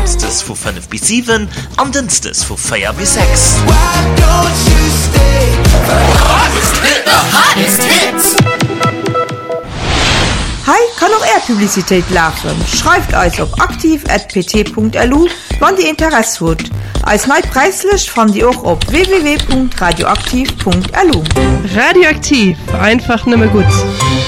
samstes vu 5 bis 7 an Dienstes vu 4 bis 6. Hi, kann auch Publizität laufen. Schreibt euch auf aktiv@pt.lu, wann die Interesse habt. Als neu preislich fand ihr auch auf www.radioaktiv.lu. Radioaktiv, einfach nimmer gut.